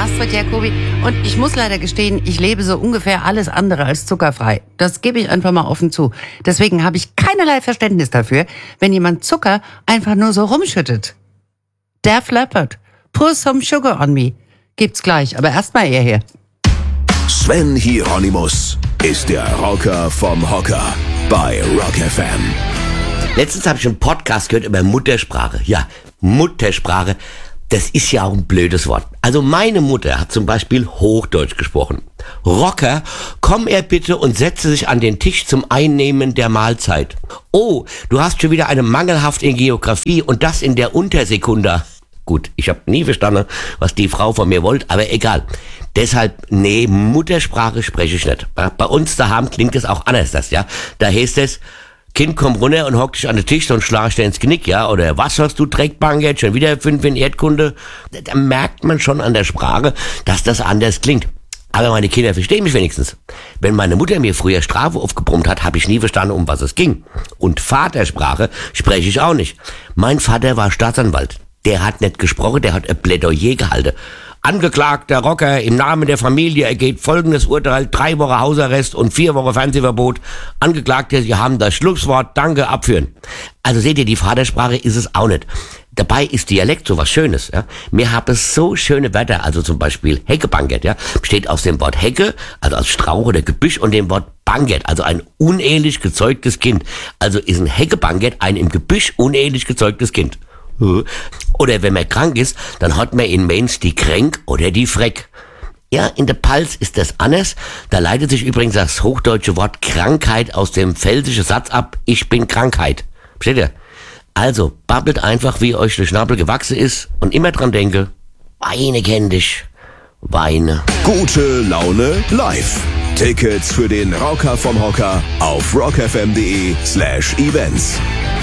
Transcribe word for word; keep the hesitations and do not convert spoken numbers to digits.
Astrid Jacobi. Und ich muss leider gestehen, ich lebe so ungefähr alles andere als zuckerfrei. Das gebe ich einfach mal offen zu. Deswegen habe ich keinerlei Verständnis dafür, wenn jemand Zucker einfach nur so rumschüttet. Def Leppard, Pour Some Sugar on Me. Gibt's gleich, aber erstmal er hier. Sven Hieronymus ist der Rocker vom Hocker bei Rock F M. Letztens habe ich einen Podcast gehört über Muttersprache. Ja, Muttersprache, das ist ja auch ein blödes Wort. Also meine Mutter hat zum Beispiel Hochdeutsch gesprochen. Rocker, komm er bitte und setze sich an den Tisch zum Einnehmen der Mahlzeit. Oh, du hast schon wieder eine mangelhaft in Geografie und das in der Untersekunda. Gut, ich habe nie verstanden, was die Frau von mir wollte, aber egal. Deshalb, nee, Muttersprache spreche ich nicht. Bei uns daheim klingt es auch anders, das, ja. Da heißt es, Kind, komm runter und hock dich an den Tisch, sonst schlag ich dir ins Knick, ja. Oder was hast du, Dreckbank jetzt, schon wieder fünf in Erdkunde? Da merkt man schon an der Sprache, dass das anders klingt. Aber meine Kinder verstehen mich wenigstens. Wenn meine Mutter mir früher Strafe aufgebrummt hat, habe ich nie verstanden, um was es ging. Und Vatersprache spreche ich auch nicht. Mein Vater war Staatsanwalt. Der hat nicht gesprochen, der hat ein Plädoyer gehalten. Angeklagter Rocker, im Namen der Familie ergeht folgendes Urteil, drei Wochen Hausarrest und vier Wochen Fernsehverbot. Angeklagte, Sie haben das Schlusswort, danke, abführen. Also seht ihr, die Vatersprache ist es auch nicht. Dabei ist Dialekt so was Schönes, ja. Wir haben so schöne Wörter, also zum Beispiel Heckebankett, ja, besteht aus dem Wort Hecke, also aus Strauch oder Gebüsch, und dem Wort Bankett, also ein unehelich gezeugtes Kind. Also ist ein Heckebankett ein im Gebüsch unehelich gezeugtes Kind. Oder wenn man krank ist, dann hat man in Mainz die Kränk oder die Freck. Ja, in der Pfalz ist das anders. Da leitet sich übrigens das hochdeutsche Wort Krankheit aus dem pfälzischen Satz ab, ich bin Krankheit. Versteht ihr? Also, babbelt einfach, wie euch der Schnabel gewachsen ist, und immer dran denke, Weine kenn dich, Weine. Gute Laune live. Tickets für den Rocker vom Hocker auf rockfm.de slash events.